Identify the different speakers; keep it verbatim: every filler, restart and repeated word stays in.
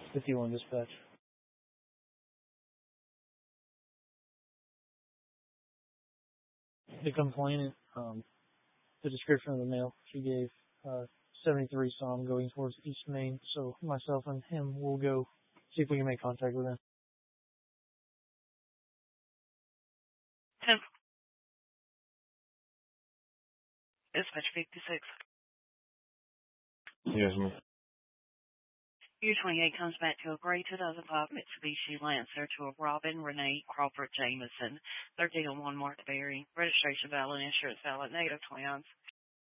Speaker 1: fifty-one dispatch. The complainant, um, the description of the mail she gave, uh, seventy-three saw him going towards East Main, so myself and him will go see if we can make contact with him.
Speaker 2: ten. Dispatch fifty-six.
Speaker 3: Yes, ma'am.
Speaker 2: U twenty-eight comes back to a gray two thousand five Mitsubishi Lancer to a Robin Renee Crawford Jameson, thirteen oh one Mark Berry, registration valid, insurance valid, negative twins.